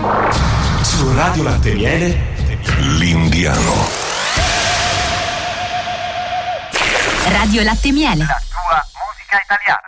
Su Radio Latte Miele, L'Indiano. Radio Latte Miele. La tua musica italiana.